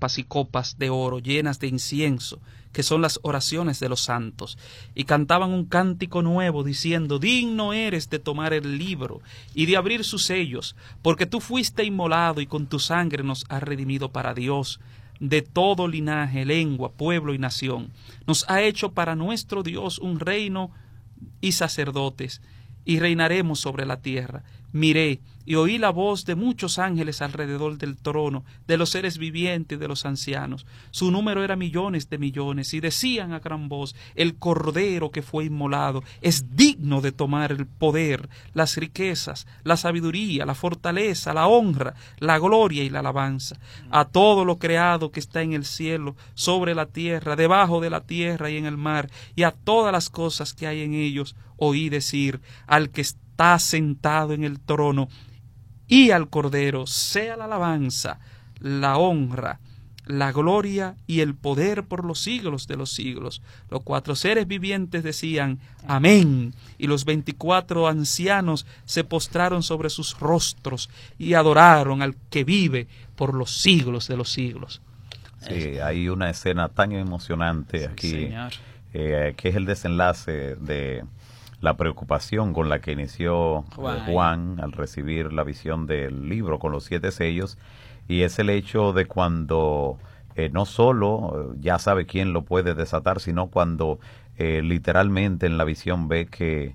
arpas y copas de oro llenas de incienso, que son las oraciones de los santos, y cantaban un cántico nuevo, diciendo: digno eres de tomar el libro y de abrir sus sellos, porque tú fuiste inmolado y con tu sangre nos has redimido para Dios, de todo linaje, lengua, pueblo y nación. Nos ha hecho para nuestro Dios un reino y sacerdotes, y reinaremos sobre la tierra. Miré y oí la voz de muchos ángeles alrededor del trono, de los seres vivientes y de los ancianos. Su número era millones de millones, y decían a gran voz: el Cordero que fue inmolado es digno de tomar el poder, las riquezas, la sabiduría, la fortaleza, la honra, la gloria y la alabanza. A todo lo creado que está en el cielo, sobre la tierra, debajo de la tierra y en el mar, y a todas las cosas que hay en ellos, oí decir al que está sentado en el trono y al Cordero: sea la alabanza, la honra, la gloria y el poder por los siglos de los siglos. Los 4 seres vivientes decían: amén. Y los 24 ancianos se postraron sobre sus rostros y adoraron al que vive por los siglos de los siglos. Sí, hay una escena tan emocionante aquí, que es el desenlace de la preocupación con la que inició Juan al recibir la visión del libro con los 7 sellos, y es el hecho de cuando no solo ya sabe quién lo puede desatar, sino cuando literalmente en la visión ve que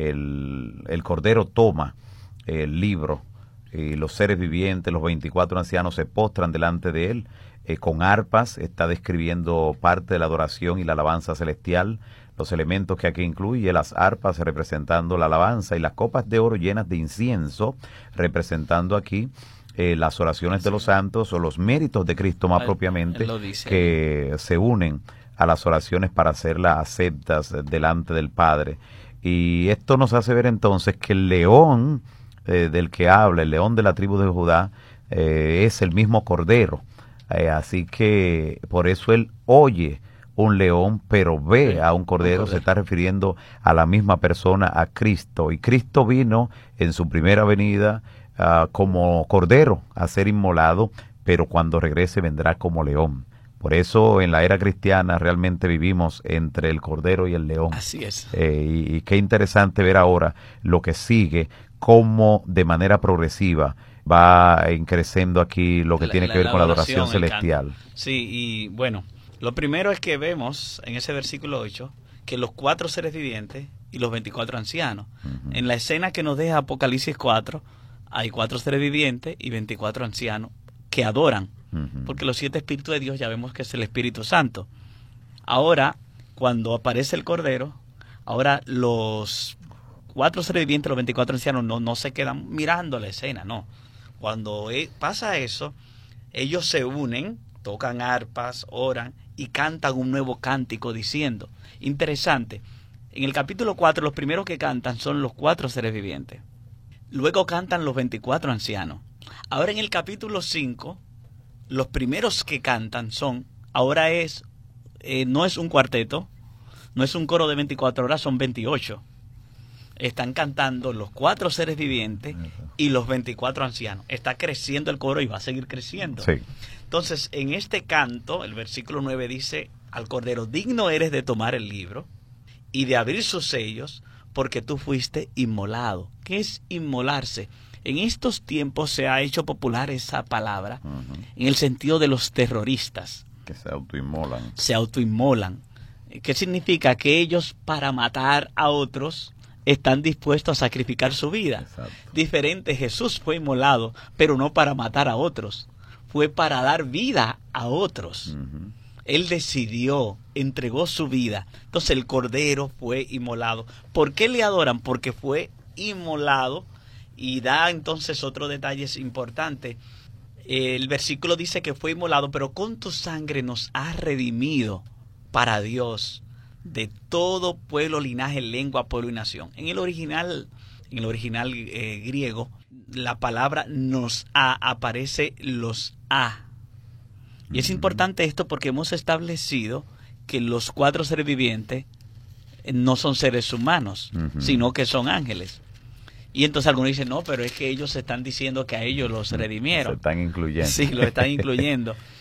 el Cordero toma el libro y los seres vivientes, los 24 ancianos se postran delante de él con arpas. Está describiendo parte de la adoración y la alabanza celestial. Los elementos que aquí incluye: las arpas representando la alabanza, y las copas de oro llenas de incienso representando aquí las oraciones de los santos, o los méritos de Cristo más propiamente, que se unen a las oraciones para hacerlas aceptas delante del Padre. Y esto nos hace ver entonces que el león del que habla, el león de la tribu de Judá, es el mismo Cordero. Así que por eso él oye un león, pero ve a un cordero. Se está refiriendo a la misma persona, a Cristo. Y Cristo vino en su primera venida como cordero a ser inmolado, pero cuando regrese vendrá como león. Por eso en la era cristiana realmente vivimos entre el cordero y el león. Así es. Y qué interesante ver ahora lo que sigue, cómo de manera progresiva va creciendo aquí lo que tiene que ver con la adoración celestial. Sí, y bueno, lo primero es que vemos en ese versículo 8 que los 4 seres vivientes y los 24 ancianos. En la escena que nos deja Apocalipsis 4, hay 4 seres vivientes y 24 ancianos que adoran, porque los 7 espíritus de Dios ya vemos que es el Espíritu Santo. Ahora, cuando aparece el Cordero, ahora los 4 seres vivientes, los 24 ancianos, no se quedan mirando la escena, no. Cuando pasa eso, ellos se unen, tocan arpas, oran y cantan un nuevo cántico diciendo. Interesante, en el capítulo 4 los primeros que cantan son los 4 seres vivientes. Luego cantan los 24 ancianos. Ahora en el capítulo 5, los primeros que cantan son, ahora no es un cuarteto, no es un coro de 24 horas, son 28. Están cantando los 4 seres vivientes y los 24 ancianos. Está creciendo el coro y va a seguir creciendo. Sí. Entonces, en este canto, el versículo 9 dice: al Cordero: digno eres de tomar el libro y de abrir sus sellos, porque tú fuiste inmolado. ¿Qué es inmolarse? En estos tiempos se ha hecho popular esa palabra en el sentido de los terroristas. Que se autoinmolan. Se autoinmolan. ¿Qué significa? Que ellos, para matar a otros, están dispuestos a sacrificar su vida. Exacto. Diferente, Jesús fue inmolado, pero no para matar a otros. Fue para dar vida a otros. Él decidió, entregó su vida. Entonces el Cordero fue inmolado. ¿Por qué le adoran? Porque fue inmolado. Y da entonces otro detalle importante. El versículo dice que fue inmolado, pero con tu sangre nos has redimido para Dios, de todo pueblo, linaje, lengua, pueblo y nación. En el original griego, la palabra nos ha aparece los a. Y es importante esto porque hemos establecido que los 4 seres vivientes no son seres humanos, sino que son ángeles. Y entonces algunos dicen: no, pero es que ellos están diciendo que a ellos los redimieron. Se están incluyendo. Sí, lo están incluyendo.